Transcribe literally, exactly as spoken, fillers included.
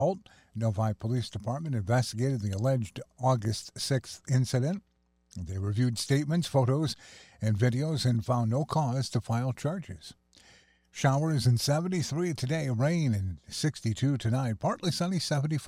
Novi Police Department investigated the alleged August sixth incident. They reviewed statements, photos, and videos and found no cause to file charges. Showers in seventy-three today, rain in sixty-two tonight, partly sunny seventy-five.